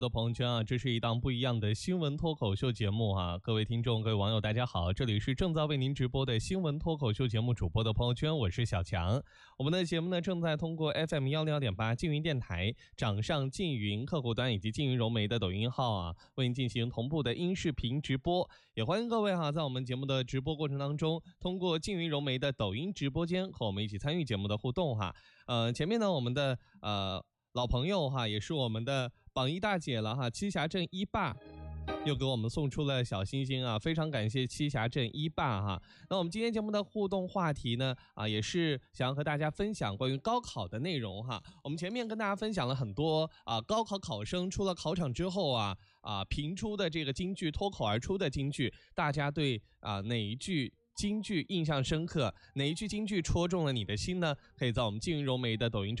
的朋友圈啊，这是一档不一样的新闻脱口秀节目啊！各位听众、各位网友，大家好，这里是正在为您直播的新闻脱口秀节目主播的朋友圈，我是小强。我们的节目呢，正在通过 FM101.8 静云电台、掌上静云客户端以及静云融媒的抖音号啊，为您进行同步的音视频直播。也欢迎各位在我们节目的直播过程当中，通过静云融媒的抖音直播间和我们一起参与节目的互动哈。前面呢，我们的老朋友也是我们的榜一大姐了七侠镇一霸又给我们送出了小星星非常感谢七侠镇一霸那我们今天节目的互动话题呢也是想要和大家分享关于高考的内容我们前面跟大家分享了很多高考考生出了考场之后评出的这个金句，脱口而出的金句，大家对哪一句金句印象深刻，哪一句金句戳中了你的心呢？可以在我们静云融媒的抖音